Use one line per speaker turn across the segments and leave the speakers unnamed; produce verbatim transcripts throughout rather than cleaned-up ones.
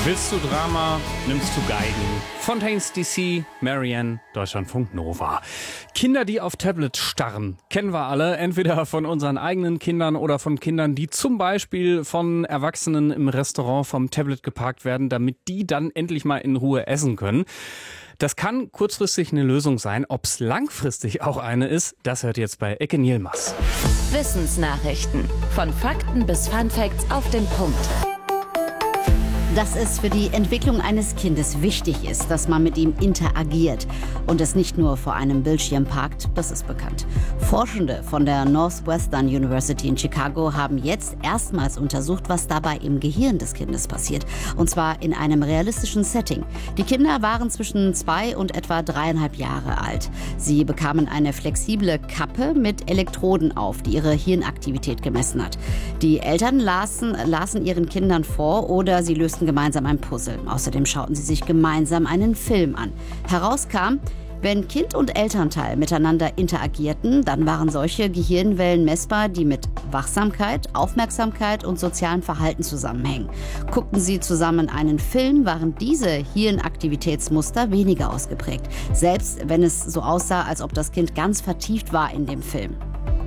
Willst du Drama, nimmst du Geigen. Fontaines D C, Marianne, Deutschlandfunk Nova. Kinder, die auf Tablets starren, kennen wir alle, entweder von unseren eigenen Kindern oder von Kindern, die zum Beispiel von Erwachsenen im Restaurant vom Tablet geparkt werden, damit die dann endlich mal in Ruhe essen können. Das kann kurzfristig eine Lösung sein. Ob es langfristig auch eine ist, das hört jetzt bei Ecke Nielmas.
Wissensnachrichten. Von Fakten bis Funfacts auf den Punkt.
Dass es für die Entwicklung eines Kindes wichtig ist, dass man mit ihm interagiert und es nicht nur vor einem Bildschirm parkt, das ist bekannt. Forschende von der Northwestern University in Chicago haben jetzt erstmals untersucht, was dabei im Gehirn des Kindes passiert. Und zwar in einem realistischen Setting. Die Kinder waren zwischen zwei und etwa dreieinhalb Jahre alt. Sie bekamen eine flexible Kappe mit Elektroden auf, die ihre Hirnaktivität gemessen hat. Die Eltern lasen, lasen ihren Kindern vor oder sie lösten gemeinsam ein Puzzle. Außerdem schauten sie sich gemeinsam einen Film an. Herauskam, wenn Kind und Elternteil miteinander interagierten, dann waren solche Gehirnwellen messbar, die mit Wachsamkeit, Aufmerksamkeit und sozialem Verhalten zusammenhängen. Guckten sie zusammen einen Film, waren diese Hirnaktivitätsmuster weniger ausgeprägt, selbst wenn es so aussah, als ob das Kind ganz vertieft war in dem Film.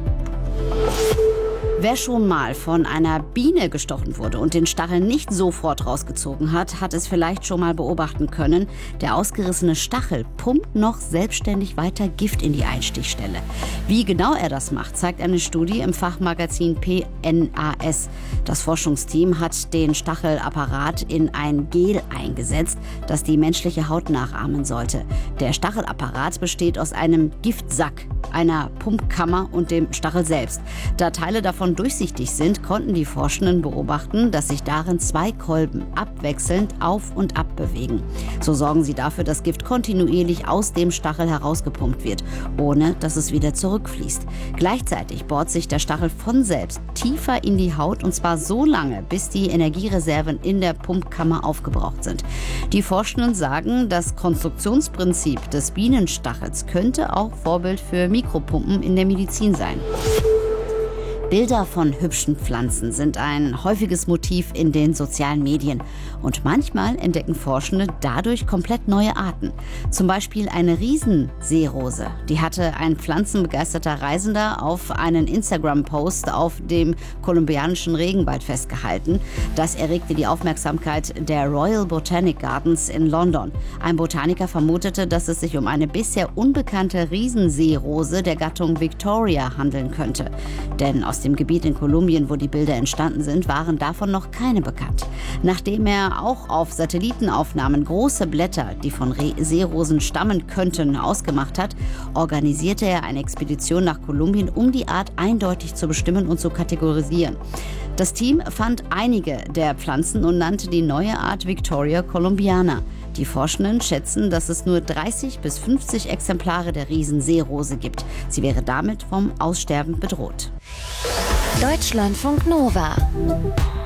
Wer schon mal von einer Biene gestochen wurde und den Stachel nicht sofort rausgezogen hat, hat es vielleicht schon mal beobachten können. Der ausgerissene Stachel pumpt noch selbstständig weiter Gift in die Einstichstelle. Wie genau er das macht, zeigt eine Studie im Fachmagazin P N A S. Das Forschungsteam hat den Stachelapparat in ein Gel eingesetzt, das die menschliche Haut nachahmen sollte. Der Stachelapparat besteht aus einem Giftsack, einer Pumpkammer und dem Stachel selbst. Da Teile davon durchsichtig sind, konnten die Forschenden beobachten, dass sich darin zwei Kolben abwechselnd auf und ab bewegen. So sorgen sie dafür, dass Gift kontinuierlich aus dem Stachel herausgepumpt wird, ohne dass es wieder zurückfließt. Gleichzeitig bohrt sich der Stachel von selbst tiefer in die Haut, und zwar so lange, bis die Energiereserven in der Pumpkammer aufgebraucht sind. Die Forschenden sagen, das Konstruktionsprinzip des Bienenstachels könnte auch Vorbild für Mikropumpen in der Medizin sein. Bilder von hübschen Pflanzen sind ein häufiges Motiv in den sozialen Medien. Und manchmal entdecken Forschende dadurch komplett neue Arten. Zum Beispiel eine Riesenseerose. Die hatte ein pflanzenbegeisterter Reisender auf einen Instagram-Post auf dem kolumbianischen Regenwald festgehalten. Das erregte die Aufmerksamkeit der Royal Botanic Gardens in London. Ein Botaniker vermutete, dass es sich um eine bisher unbekannte Riesenseerose der Gattung Victoria handeln könnte. Denn aus Aus dem Gebiet in Kolumbien, wo die Bilder entstanden sind, waren davon noch keine bekannt. Nachdem er auch auf Satellitenaufnahmen große Blätter, die von Re- Seerosen stammen könnten, ausgemacht hat, organisierte er eine Expedition nach Kolumbien, um die Art eindeutig zu bestimmen und zu kategorisieren. Das Team fand einige der Pflanzen und nannte die neue Art Victoria columbiana. Die Forschenden schätzen, dass es nur dreißig bis fünfzig Exemplare der Riesenseerose gibt. Sie wäre damit vom Aussterben bedroht.
Deutschlandfunk Nova.